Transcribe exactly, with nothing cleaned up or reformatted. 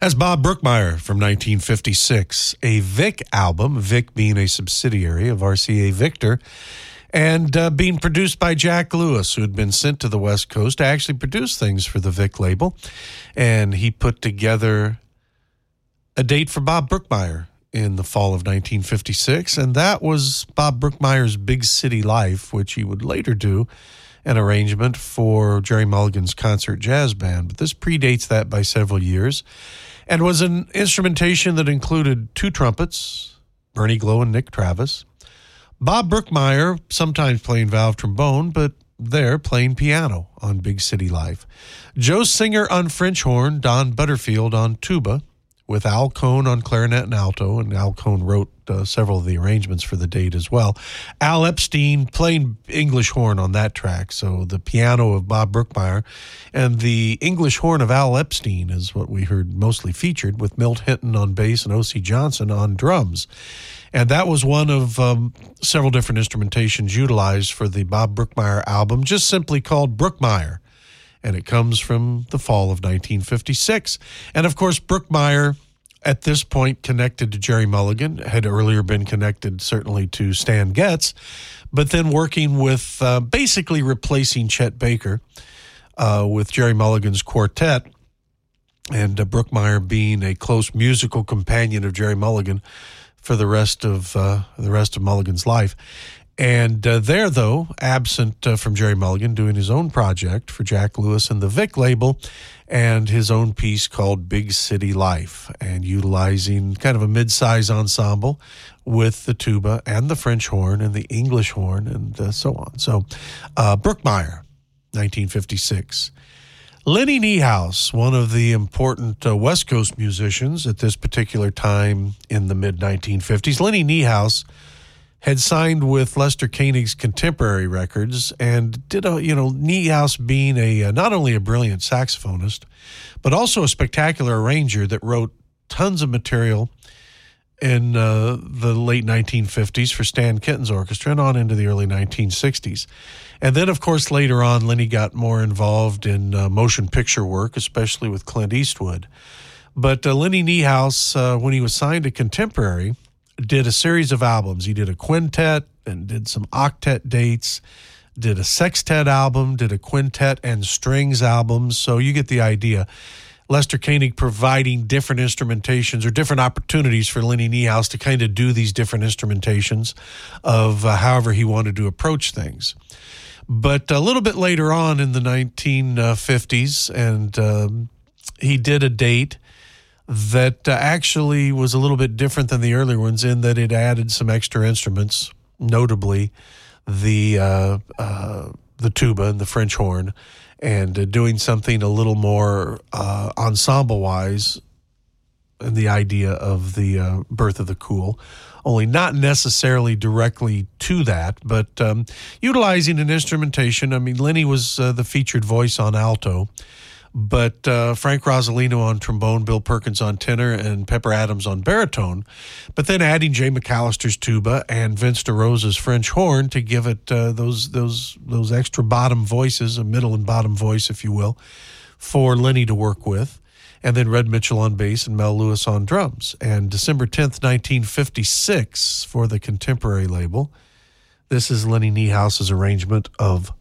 That's Bob Brookmeyer from nineteen fifty-six, a Vic album, Vic being a subsidiary of R C A Victor, and uh, being produced by Jack Lewis, who had been sent to the West Coast to actually produce things for the Vic label. And he put together a date for Bob Brookmeyer in the fall of nineteen fifty-six, and that was Bob Brookmeyer's Big City Life, which he would later do an arrangement for Jerry Mulligan's Concert Jazz Band. But this predates that by several years and was an instrumentation that included two trumpets, Bernie Glow and Nick Travis, Bob Brookmeyer sometimes playing valve trombone, but there playing piano on Big City Life, Joe Singer on French horn, Don Butterfield on tuba, with Al Cohn on clarinet and alto, and Al Cohn wrote uh, several of the arrangements for the date as well. Al Epstein playing English horn on that track, so the piano of Bob Brookmeyer and the English horn of Al Epstein is what we heard mostly featured, with Milt Hinton on bass and O C Johnson on drums. And that was one of um, several different instrumentations utilized for the Bob Brookmeyer album, just simply called Brookmeyer. And it comes from the fall of nineteen fifty-six. And, of course, Brookmeyer, at this point connected to Jerry Mulligan, had earlier been connected certainly to Stan Getz, but then working with uh, basically replacing Chet Baker uh, with Jerry Mulligan's quartet, and uh, Brookmeyer being a close musical companion of Jerry Mulligan for the rest of uh, the rest of Mulligan's life. And uh, there, though, absent uh, from Jerry Mulligan, doing his own project for Jack Lewis and the Vic label, and his own piece called Big City Life, and utilizing kind of a mid-size ensemble with the tuba and the French horn and the English horn and uh, so on. So, uh, Brookmeyer, nineteen fifty-six. Lenny Niehaus, one of the important uh, West Coast musicians at this particular time in the mid nineteen fifties. Lenny Niehaus had signed with Lester Koenig's Contemporary Records, and did a, you know, Niehaus being a uh, not only a brilliant saxophonist, but also a spectacular arranger that wrote tons of material in uh, the late nineteen fifties for Stan Kenton's orchestra and on into the early nineteen sixties. And then, of course, later on, Lenny got more involved in uh, motion picture work, especially with Clint Eastwood. But uh, Lenny Niehaus, uh, when he was signed to Contemporary, did a series of albums. He did a quintet and did some octet dates, did a sextet album, did a quintet and strings albums. So you get the idea. Lester Koenig providing different instrumentations or different opportunities for Lenny Niehaus to kind of do these different instrumentations of uh, however he wanted to approach things. But a little bit later on in the nineteen fifties, and um, he did a date that uh, actually was a little bit different than the earlier ones in that it added some extra instruments, notably the uh, uh, the tuba and the French horn, and uh, doing something a little more uh, ensemble-wise in the idea of the uh, Birth of the Cool, only not necessarily directly to that, but um, utilizing an instrumentation. I mean, Lenny was uh, the featured voice on alto, but uh, Frank Rosolino on trombone, Bill Perkins on tenor, and Pepper Adams on baritone, but then adding Jay McAllister's tuba and Vince DeRosa's French horn to give it uh, those those those extra bottom voices, a middle and bottom voice, if you will, for Lenny to work with, and then Red Mitchell on bass and Mel Lewis on drums. And December tenth, nineteen fifty-six, for the Contemporary label, this is Lenny Niehaus's arrangement of